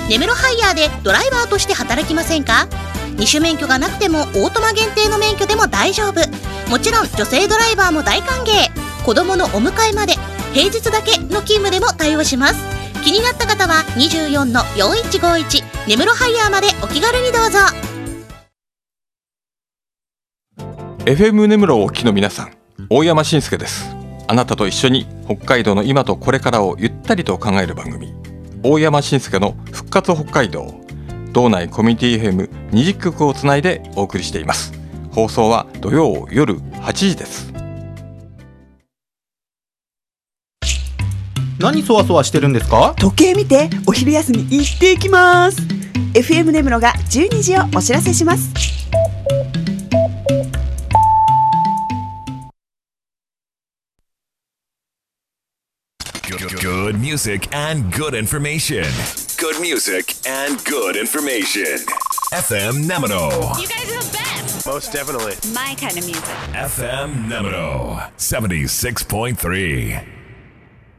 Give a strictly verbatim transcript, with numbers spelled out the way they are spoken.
根室ハイヤーでドライバーとして働きませんか？二種免許がなくてもオートマ限定の免許でも大丈夫。もちろん女性ドライバーも大歓迎。子供のお迎えまで平日だけの勤務でも対応します。気になった方は にじゅうよんのよんいちごいち 根室ハイヤーまでお気軽にどうぞ。 エフエム 根室をお聞きの皆さん、大山伸介です。あなたと一緒に北海道の今とこれからをゆったりと考える番組、大山伸介の復活北海道。道内コミュニティ エフエムにじゅっきょくをつないでお送りしています。放送は土曜夜はちじです。 何そわそわしてるんですか？ 時計見て、お昼休み行ってきます。 エフエム 根室がじゅうにじをお知らせします。 Good music and good information. Good music and good information. エフエム Nemuro. You guys are the best. Most definitely. My kind of music. エフエム Nemuro seventy-six point three.